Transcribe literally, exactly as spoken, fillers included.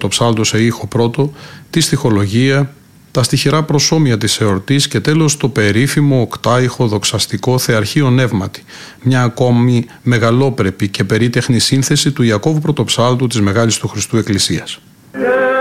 το ψάλτο σε ήχο πρώτο, τη στιχολογία, τα στιχηρά προσώμια της εορτής και τέλος το περίφημο οκτάηχο δοξαστικό Θεαρχείο Νεύματι, μια ακόμη μεγαλόπρεπη και περίτεχνη σύνθεση του Ιακώβου Πρωτοψάλτου της Μεγάλης του Χριστού Εκκλησίας.